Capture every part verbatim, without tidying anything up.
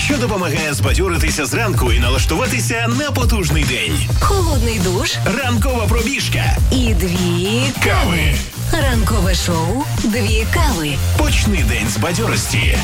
що допомагає збадьоритися зранку і налаштуватися на потужний день. Холодний душ, Ранкова пробіжка і дві кави. Ранкове шоу «Дві кави». Почни день з бадьорості.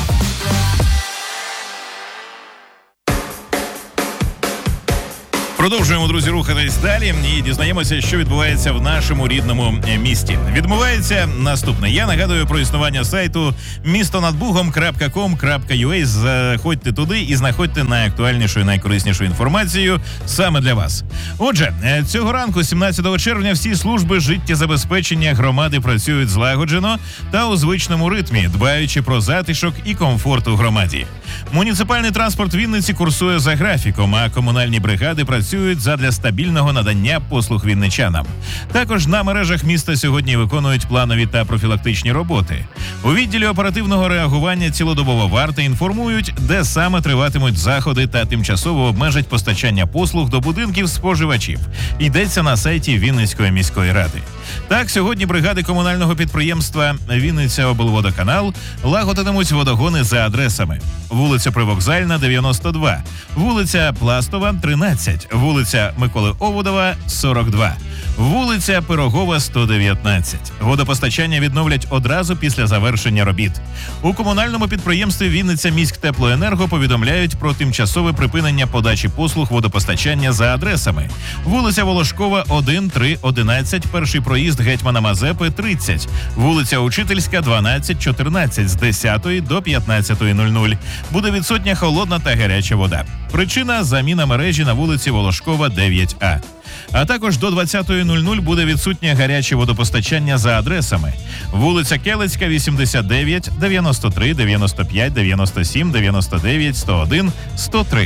Продовжуємо, друзі, рухатись далі і дізнаємося, що відбувається в нашому рідному місті. Відбувається наступне. Я нагадую про існування сайту місто над бугом крапка ком крапка ю а. Заходьте туди і знаходьте найактуальнішу і найкориснішу інформацію саме для вас. Отже, цього ранку, сімнадцятого червня, всі служби життєзабезпечення громади працюють злагоджено та у звичному ритмі, дбаючи про затишок і комфорт у громаді. Муніципальний транспорт Вінниці курсує за графіком, а комунальні бригади працюють задля стабільного надання послуг вінничанам. Також на мережах міста сьогодні виконують планові та профілактичні роботи. У відділі оперативного реагування цілодобова варта інформують, де саме триватимуть заходи та тимчасово обмежать постачання послуг до будинків споживачів. Йдеться на сайті Вінницької міської ради. Так, сьогодні бригади комунального підприємства «Вінниця облводоканал» лагодитимуть водогони за адресами: вулиця Привокзальна, дев'яносто два, вулиця Пластова, тринадцять, вулиця Миколи Оводова, сорок два, вулиця Пирогова, сто дев'ятнадцять. Водопостачання відновлять одразу після завершення робіт. У комунальному підприємстві «Вінниця міськтеплоенерго» повідомляють про тимчасове припинення подачі послуг водопостачання за адресами: вулиця Волошкова, один, три, одинадцять, перший проїзд Гетьмана Мазепи, тридцять, вулиця Учительська, дванадцять, чотирнадцять, з десятої до п'ятнадцятої нуль нуль. Буде відсутня холодна та гаряча вода. Причина – заміна мережі на вулиці Волошкова, дев'ять а. А також до двадцятої нуль нуль буде відсутнє гаряче водопостачання за адресами: вулиця Келицька, вісімдесят дев'ять, дев'яносто три, дев'яносто п'ять, дев'яносто сім, дев'яносто дев'ять, сто один, сто три.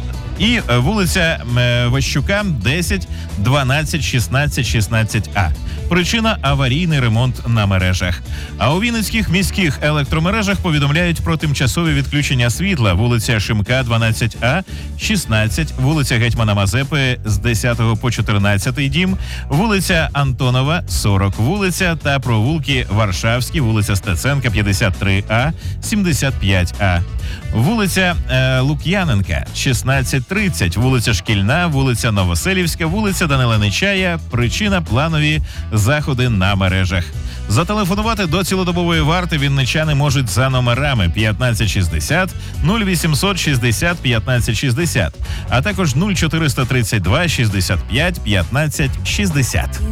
І вулиця Ващука, десять, дванадцять, шістнадцять, шістнадцять а. Причина – аварійний ремонт на мережах. А у Вінницьких міських електромережах повідомляють про тимчасове відключення світла: вулиця Шимка, дванадцять а, шістнадцять, вулиця Гетьмана Мазепи з десятого по чотирнадцятий дім, вулиця Антонова, сорок, вулиця та провулки Варшавські, вулиця Стеценка, п'ятдесят три а, сімдесят п'ять а, вулиця е, Лук'яненка, шістнадцять тридцять, вулиця Шкільна, вулиця Новоселівська, вулиця Данила Нечая. Причина – планові заходи на мережах. Зателефонувати до цілодобової варти вінничани можуть за номерами п'ятнадцять шістдесят, нуль вісімсот шістдесят, п'ятнадцять шістдесят, а також нуль чотириста тридцять два, шістдесят п'ять, п'ятнадцять шістдесят.